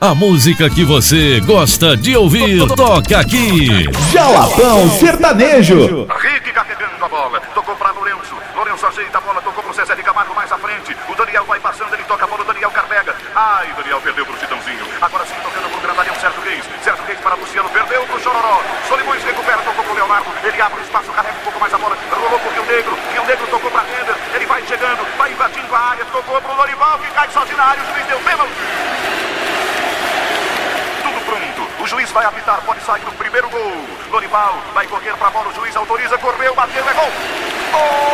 A música que você gosta de ouvir, toca aqui. Jalapão Sertanejo. Rick carregando a bola, tocou para Lourenço. Lourenço ajeita a bola, tocou pro Zezé de Camargo mais à frente. O Daniel vai passando, ele toca a bola, o Daniel carrega. Ai, o Daniel perdeu pro Chitãozinho. Agora sim, tocando pro grandalhão Sérgio Reis. Sérgio Reis para Luciano, perdeu pro Chororó. Solimões recupera, tocou pro Leonardo. Ele abre o espaço, carrega um pouco mais a bola. Rolou pro Rio Negro. Rio Negro tocou pra Render. Ele vai chegando, vai invadindo a área. Tocou pro Lorival, que cai sozinho na área. O juiz deu pênalti. O juiz vai apitar, pode sair o primeiro gol. Lorival vai correr pra bola, o juiz autoriza, correu, bateu, é gol. Gol!